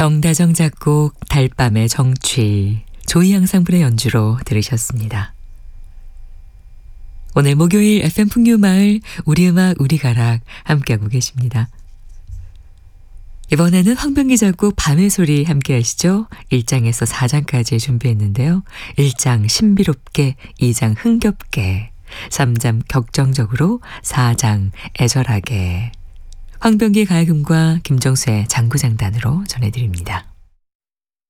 정다정 작곡 달밤의 정취 조이양상분의 연주로 들으셨습니다. 오늘 목요일 FM 풍류마을 우리음악 우리가락 함께하고 계십니다. 이번에는 황병기 작곡 밤의 소리 함께 하시죠. 1장에서 4장까지 준비했는데요. 1장 신비롭게, 2장 흥겹게, 3장 격정적으로, 4장 애절하게. 황병기 가야금과 김정수의 장구장단으로 전해드립니다.